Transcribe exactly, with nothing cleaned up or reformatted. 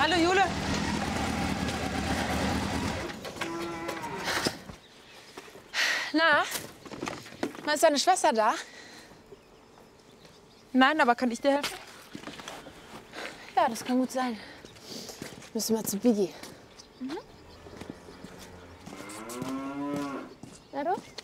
Hallo, Jule. Na? Na, ist deine Schwester da? Nein, aber kann ich dir helfen? Ja, das kann gut sein. Müssen wir zu Biggie. Mhm. Na du?